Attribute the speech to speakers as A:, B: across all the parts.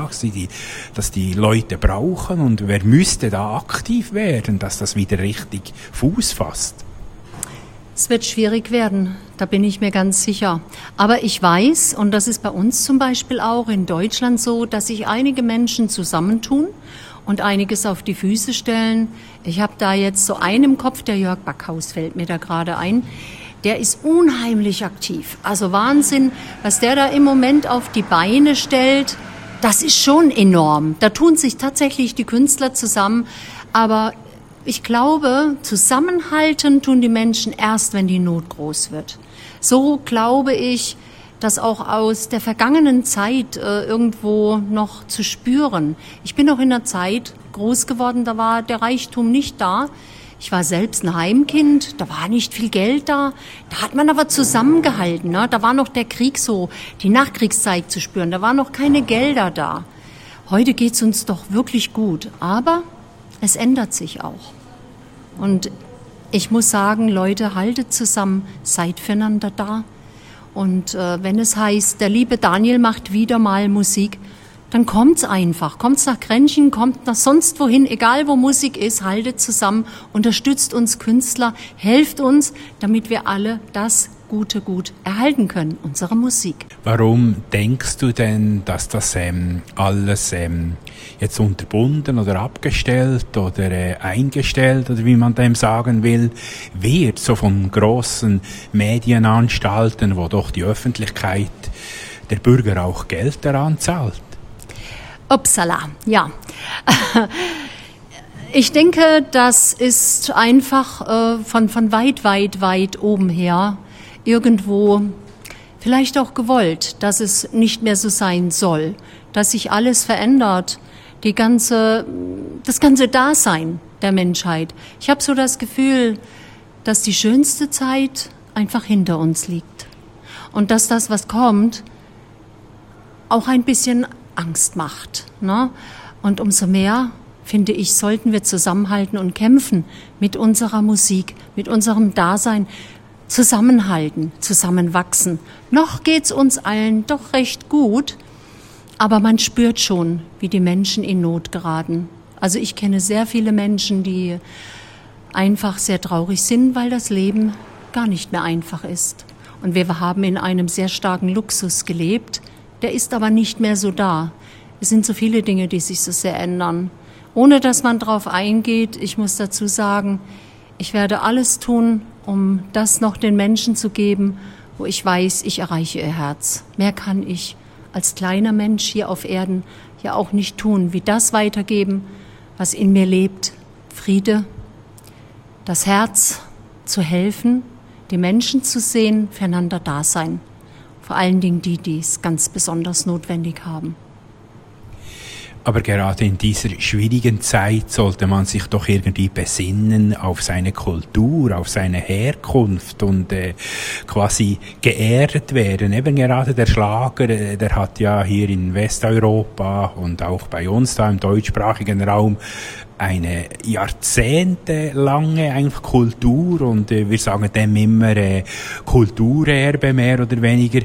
A: sagst, dass die Leute brauchen und wer müsste da aktiv werden, dass das wieder richtig Fuß fasst?
B: Es wird schwierig werden, da bin ich mir ganz sicher. Aber ich weiß, und das ist bei uns zum Beispiel auch in Deutschland so, dass sich einige Menschen zusammentun und einiges auf die Füße stellen. Ich habe da jetzt so einen im Kopf, der Jörg Backhaus fällt mir da gerade ein. Der ist unheimlich aktiv. Also Wahnsinn, was der da im Moment auf die Beine stellt, das ist schon enorm. Da tun sich tatsächlich die Künstler zusammen, aber ich glaube, zusammenhalten tun die Menschen erst, wenn die Not groß wird. So glaube ich, das auch aus der vergangenen Zeit irgendwo noch zu spüren. Ich bin noch in einer Zeit groß geworden, da war der Reichtum nicht da. Ich war selbst ein Heimkind, da war nicht viel Geld da. Da hat man aber zusammengehalten, ne? Da war noch der Krieg so, die Nachkriegszeit zu spüren. Da waren noch keine Gelder da. Heute geht's uns doch wirklich gut, aber es ändert sich auch. Und ich muss sagen, Leute, haltet zusammen, seid füreinander da. Und wenn es heißt, der liebe Daniel macht wieder mal Musik, dann kommt's einfach. Kommt's nach Grenchen, kommt nach sonst wohin, egal wo Musik ist, haltet zusammen, unterstützt uns Künstler, helft uns, damit wir alle das Gute gut erhalten können, unsere Musik.
A: Warum denkst du denn, dass das alles jetzt unterbunden oder abgestellt oder eingestellt oder wie man dem sagen will, wird so von grossen Medienanstalten, wo doch die Öffentlichkeit, der Bürger auch Geld daran zahlt?
B: Upsala, ja. Ich denke, das ist einfach von weit oben her irgendwo vielleicht auch gewollt, dass es nicht mehr so sein soll, dass sich alles verändert, das ganze Dasein der Menschheit. Ich habe so das Gefühl, dass die schönste Zeit einfach hinter uns liegt und dass das, was kommt, auch ein bisschen Angst macht, ne? Und umso mehr, finde ich, sollten wir zusammenhalten und kämpfen mit unserer Musik, mit unserem Dasein, zusammenhalten, zusammenwachsen. Noch geht's uns allen doch recht gut, aber man spürt schon, wie die Menschen in Not geraten. Also ich kenne sehr viele Menschen, die einfach sehr traurig sind, weil das Leben gar nicht mehr einfach ist. Und wir haben in einem sehr starken Luxus gelebt, der ist aber nicht mehr so da. Es sind so viele Dinge, die sich so sehr ändern. Ohne dass man darauf eingeht, ich muss dazu sagen, ich werde alles tun, um das noch den Menschen zu geben, wo ich weiß, ich erreiche ihr Herz. Mehr kann ich als kleiner Mensch hier auf Erden ja auch nicht tun, wie das weitergeben, was in mir lebt. Friede, das Herz zu helfen, die Menschen zu sehen, füreinander da sein. Vor allen Dingen die es ganz besonders notwendig haben.
A: Aber gerade in dieser schwierigen Zeit sollte man sich doch irgendwie besinnen auf seine Kultur, auf seine Herkunft und quasi geehrt werden. Eben gerade der Schlager, der hat ja hier in Westeuropa und auch bei uns da im deutschsprachigen Raum eine jahrzehntelange eigentlich Kultur und wir sagen dem immer Kulturerbe mehr oder weniger.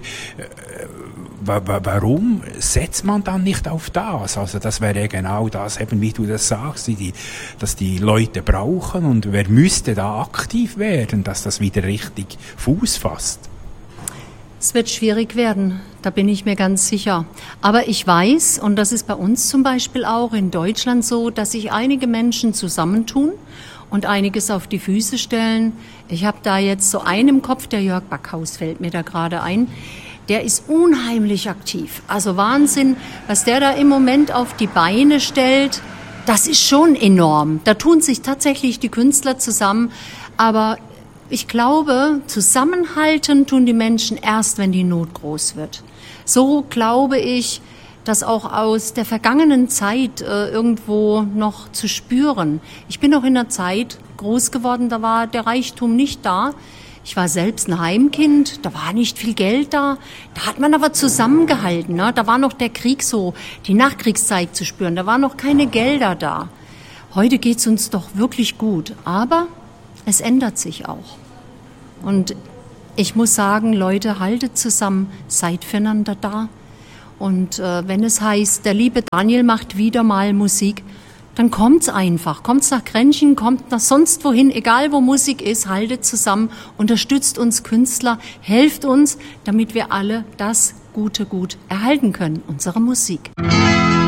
A: Warum setzt man dann nicht auf das? Also das wäre genau das, eben wie du das sagst, dass die Leute brauchen und wer müsste da aktiv werden, dass das wieder richtig Fuß fasst?
B: Es wird schwierig werden, da bin ich mir ganz sicher. Aber ich weiß, und das ist bei uns zum Beispiel auch in Deutschland so, dass sich einige Menschen zusammentun und einiges auf die Füße stellen. Ich habe da jetzt so einen im Kopf, der Jörg Backhaus fällt mir da gerade ein. Der ist unheimlich aktiv. Also Wahnsinn, was der da im Moment auf die Beine stellt, das ist schon enorm. Da tun sich tatsächlich die Künstler zusammen. Aber ich glaube, zusammenhalten tun die Menschen erst, wenn die Not groß wird. So glaube ich, das auch aus der vergangenen Zeit irgendwo noch zu spüren. Ich bin noch in einer Zeit groß geworden, da war der Reichtum nicht da. Ich war selbst ein Heimkind, da war nicht viel Geld da. Da hat man aber zusammengehalten, ne? Da war noch der Krieg so, die Nachkriegszeit zu spüren. Da waren noch keine Gelder da. Heute geht's uns doch wirklich gut, aber es ändert sich auch. Und ich muss sagen, Leute, haltet zusammen, seid füreinander da. Und wenn es heißt, der liebe Daniel macht wieder mal Musik, dann kommt's einfach. Kommt's nach Grenchen, kommt nach sonst wohin, egal wo Musik ist, haltet zusammen, unterstützt uns Künstler, helft uns, damit wir alle das Gute gut erhalten können, unsere Musik.